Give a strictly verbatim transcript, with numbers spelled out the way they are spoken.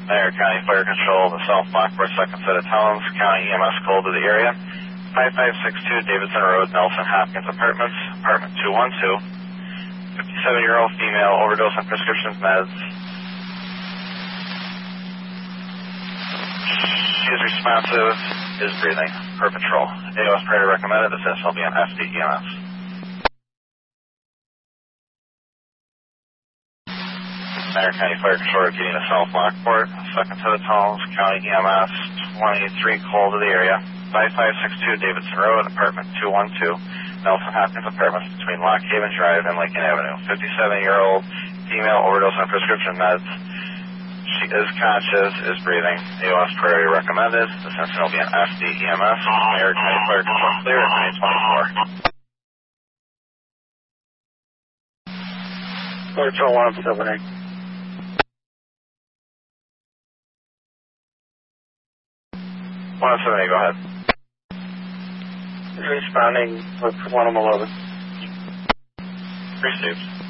Mayor County Fire Control, the South Lockport second set of tones, County E M S called to the area. five five six two Davidson Road, Nelson Hopkins Apartments, apartment two one two. fifty-seven-year-old female, overdose on prescription meds. She is responsive, is breathing, per patrol. A O S priority recommended, this S will be on F D E M S. Mayor County Fire Control repeating the South Lockport, second set of tones, County E M S, twenty-three call to the area. five five six two Davidson Road, apartment two one two, Nelson Hopkins Apartments between Lock Haven Drive and Lincoln Avenue. fifty-seven-year-old female, overdose on prescription meds. She is conscious, is breathing. A O S priority recommended. This incident will be an F D E M S. Mayor County Fire Control clear at nine twenty-four. Control one seven eight. one seven eight, go ahead. Responding with one eleven. Received.